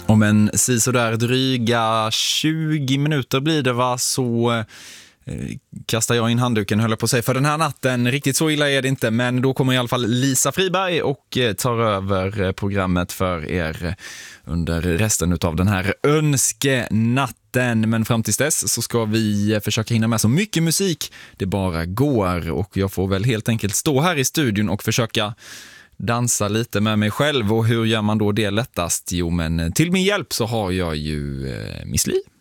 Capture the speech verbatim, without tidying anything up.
Om en sisådär dryga tjugo minuter blir det, va, så eh, kastar jag in handduken, höll jag på att säga, för den här natten. Riktigt så illa är det inte, men då kommer i alla fall Lisa Friberg och eh, tar över programmet för er under resten av den här önskenatten. Men fram tills dess så ska vi försöka hinna med så mycket musik det bara går, och jag får väl helt enkelt stå här i studion och försöka dansa lite med mig själv. Och hur gör man då det lättast? Jo, men till min hjälp så har jag ju eh, Miss Li.